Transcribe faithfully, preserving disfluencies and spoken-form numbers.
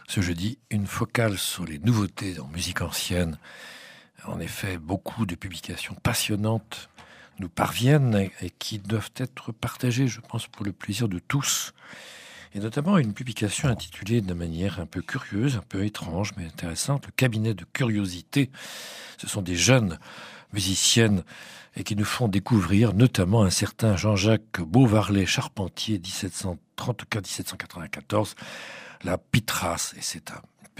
Ce jeudi, une focale sur les nouveautés en musique ancienne. En effet, beaucoup de publications passionnantes nous parviennent et qui doivent être partagées, je pense, pour le plaisir de tous. Et notamment une publication intitulée de manière un peu curieuse, un peu étrange, mais intéressante, Le cabinet de curiosité. Ce sont des jeunes musiciennes et qui nous font découvrir notamment un certain Jean-Jacques Beauvarlet-Charpentier, dix-sept cent trente-quatre à dix-sept cent quatre-vingt-quatorze, la Pitras. Et c'est un